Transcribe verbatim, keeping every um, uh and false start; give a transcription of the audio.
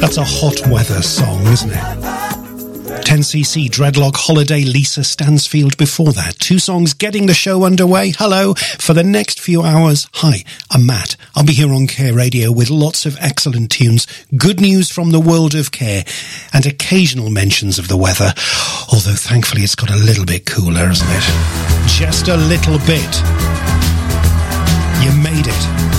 That's a hot weather song, isn't it? ten C C, Dreadlock Holiday, Lisa Stansfield before that. Two songs getting the show underway. Hello. For the next few hours, hi, I'm Matt. I'll be here on Care Radio with lots of excellent tunes, good news from the world of care, and occasional mentions of the weather. Although thankfully it's got a little bit cooler, isn't it? Just a little bit. You made it.